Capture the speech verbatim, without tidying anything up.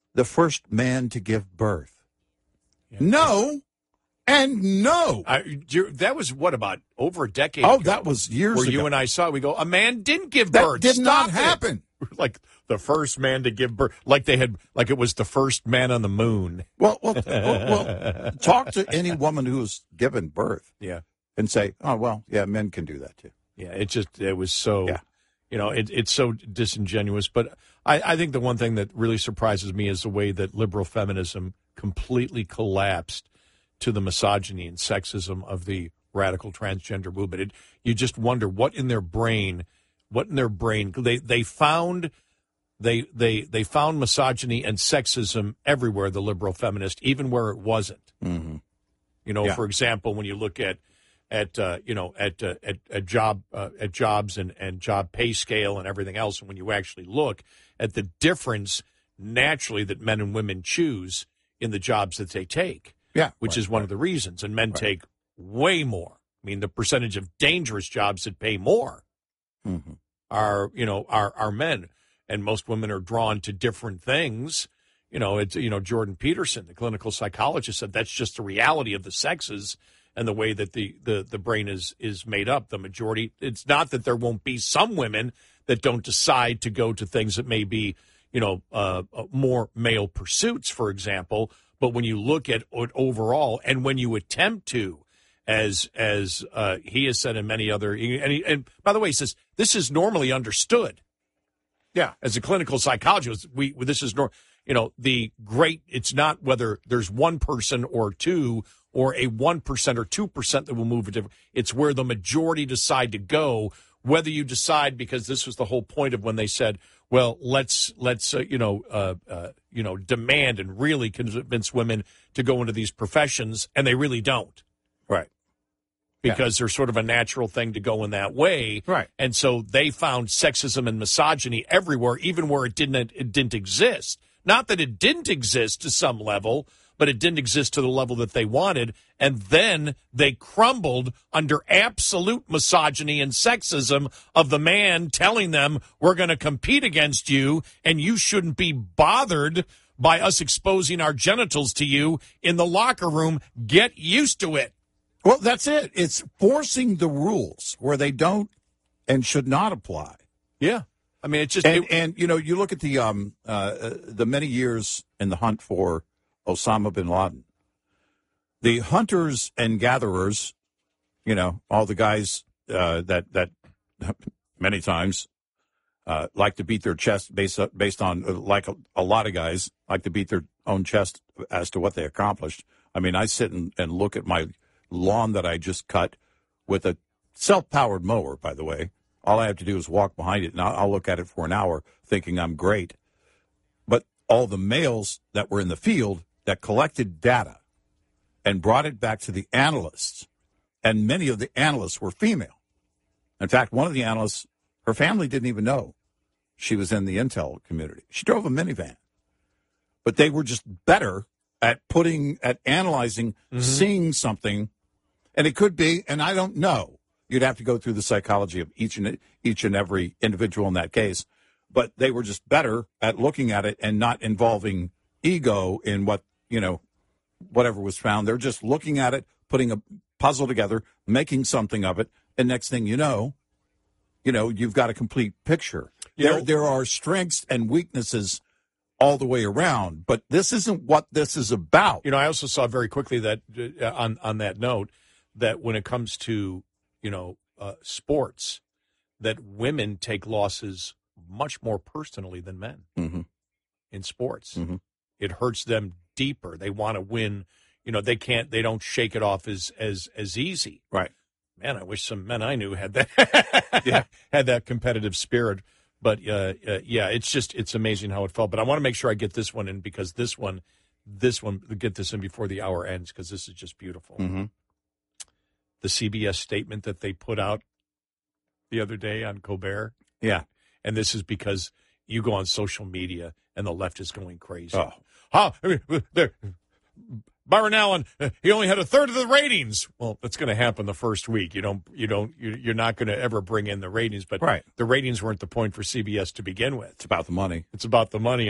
the first man to give birth? Yeah. No, and no. I, that was, what, about over a decade oh, ago? that was years where ago. you and I saw it. We go, a man didn't give that birth. That did Stop not happen. It. Like the first man to give birth. Like they had, like it was the first man on the moon. Well, well, well, well talk to any woman who's given birth. Yeah. And say, oh, well, yeah, men can do that too. Yeah, it just, it was so, yeah. you know, it, it's so disingenuous. But I, I think the one thing that really surprises me is the way that liberal feminism completely collapsed to the misogyny and sexism of the radical transgender movement. It, you just wonder what in their brain, what in their brain, they, they found, they, they, they found misogyny and sexism everywhere, the liberal feminist, even where it wasn't. Mm-hmm. You know, yeah. for example, when you look at, at uh, you know at uh, at, at job uh, at jobs and, and job pay scale and everything else, and when you actually look at the difference naturally that men and women choose in the jobs that they take, yeah, which right, is one right. of the reasons, and men right. take way more. I mean, the percentage of dangerous jobs that pay more mm-hmm. are you know are are men, and most women are drawn to different things. You know, it's you know Jordan Peterson, the clinical psychologist, said that's just the reality of the sexes. And the way that the, the, the brain is is made up, the majority, it's not that there won't be some women that don't decide to go to things that may be, you know, uh, more male pursuits, for example. But when you look at it overall, and when you attempt to, as as uh, he has said in many other, and, he, and by the way, he says this is normally understood. Yeah, as a clinical psychologist, we this is normal. You know, the great. It's not whether there's one person or two. Or a one percent or two percent that will move a different. It's where the majority decide to go, whether you decide, because this was the whole point of when they said, well, let's, let's uh, you know, uh, uh, you know, demand and really convince women to go into these professions, and they really don't. Right. Because yeah. there's sort of a natural thing to go in that way. Right. And so they found sexism and misogyny everywhere, even where it didn't, it didn't exist. Not that it didn't exist to some level, but it didn't exist to the level that they wanted. And then they crumbled under absolute misogyny and sexism of the man telling them, we're going to compete against you, and you shouldn't be bothered by us exposing our genitals to you in the locker room. Get used to it. Well, that's it. It's forcing the rules where they don't and should not apply. Yeah. I mean, it's just... And, it, and you know, you look at the um uh, the many years in the hunt for Osama bin Laden. The hunters and gatherers, you know, all the guys uh, that that many times uh, like to beat their chest based based on uh, like a, a lot of guys like to beat their own chest as to what they accomplished. I mean, I sit and, and look at my lawn that I just cut with a self-powered mower, by the way. All I have to do is walk behind it, and I'll, I'll look at it for an hour thinking I'm great. But all the males that were in the field that collected data and brought it back to the analysts, and many of the analysts were female. In fact, one of the analysts, her family didn't even know she was in the intel community. She drove a minivan. But they were just better at putting, at analyzing, mm-hmm. seeing something, and it could be, and I don't know. You'd have to go through the psychology of each and each and every individual in that case. But they were just better at looking at it and not involving ego in what, you know, whatever was found. They're just looking at it, putting a puzzle together, making something of it, and next thing you know, you know, you've got a complete picture. You there, know, there are strengths and weaknesses all the way around, but this isn't what this is about. You know, I also saw very quickly that uh, on on that note that when it comes to you know, uh, sports, that women take losses much more personally than men mm-hmm. in sports. Mm-hmm. It hurts them deeper. They want to win. You know, they can't, they don't shake it off as, as, as easy. Right. Man, I wish some men I knew had that, yeah. had that competitive spirit. But, uh, uh, yeah, it's just, it's amazing how it felt. But I want to make sure I get this one in because this one, this one, get this in before the hour ends because this is just beautiful. Mm-hmm. The C B S statement that they put out the other day on Colbert. Yeah. And this is because you go on social media and the left is going crazy. Oh. How? Byron Allen, he only had a third of the ratings. Well, that's going to happen the first week. You don't, you don't, you're not going to ever bring in the ratings, but right. the ratings weren't the point for C B S to begin with. It's about the money. It's about the money.